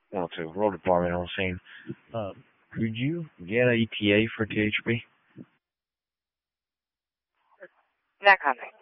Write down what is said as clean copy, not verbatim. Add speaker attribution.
Speaker 1: 102, Road Department on scene. Could you get a ETA for THB?
Speaker 2: Not coming.